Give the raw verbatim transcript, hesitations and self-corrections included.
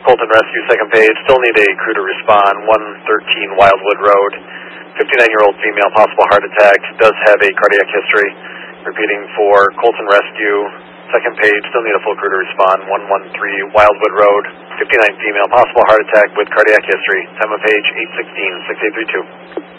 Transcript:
Colton Rescue, second page. Still need a crew to respond. one thirteen Wildwood Road. fifty-nine-year-old female, possible heart attack. Does have a cardiac history. Repeating for Colton Rescue, second page. Still need a full crew to respond. one thirteen Wildwood Road. fifty-nine female, possible heart attack with cardiac history. Time of page eight sixteen, six eight three two.